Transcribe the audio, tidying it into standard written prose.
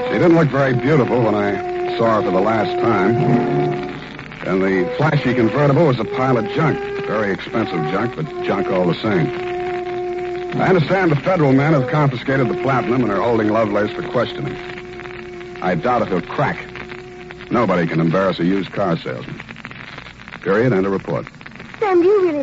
She didn't look very beautiful when I saw her for the last time. And the flashy convertible was a pile of junk. Very expensive junk, but junk all the same. I understand the federal men have confiscated the platinum and are holding Lovelace for questioning. I doubt if he'll crack. Nobody can embarrass a used car salesman. Period. End of report. Sam, do you really